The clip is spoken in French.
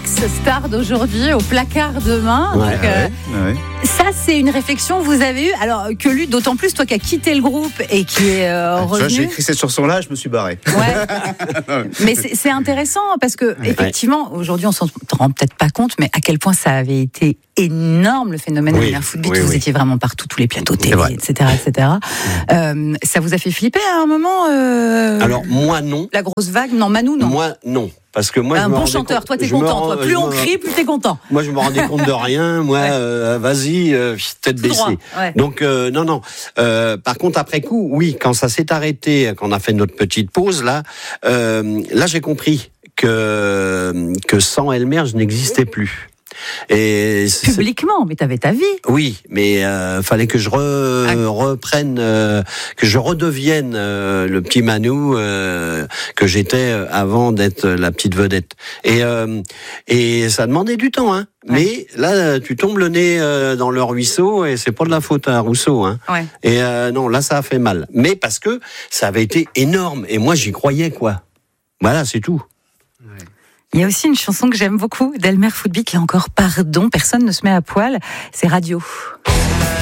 l'ex-star d'aujourd'hui au placard demain. Ouais, Donc, ça, c'est une réflexion que vous avez eue. Alors, que lui, d'autant plus, toi qui as quitté le groupe et qui est revenu. J'ai écrit cette chanson-là, je me suis barré. Ouais. Mais c'est intéressant parce que, effectivement, aujourd'hui, on s'en rend peut-être pas compte, mais à quel point ça avait été énorme le phénomène de Footbeat. Vous étiez vraiment partout, tous les plateaux télé, etc. Ça vous a fait flipper à un moment Alors, moi, non. La grosse vague? Non, Manu, non. Moi, non. Parce que moi, un bon chanteur, toi t'es content. Toi. Plus on crie, plus t'es content. Moi, je me rendais compte de rien. Moi, vas-y, tête baissée. Ouais. Donc, non. Par contre, après coup, oui, quand ça s'est arrêté, quand on a fait notre petite pause, là j'ai compris que sans Elmer, je n'existais plus. Et publiquement, mais t'avais ta vie. Oui, mais fallait que je reprenne, que je redevienne le petit Manu que j'étais avant d'être la petite vedette. Et ça demandait du temps, hein. Mais là, tu tombes le nez dans le ruisseau et c'est pas de la faute à Rousseau, hein. Ouais. Et non, là, ça a fait mal. Mais parce que ça avait été énorme et moi, j'y croyais, quoi. Voilà, c'est tout. Il y a aussi une chanson que j'aime beaucoup d'Elmer Footbeat, là encore, pardon, personne ne se met à poil, c'est Radio.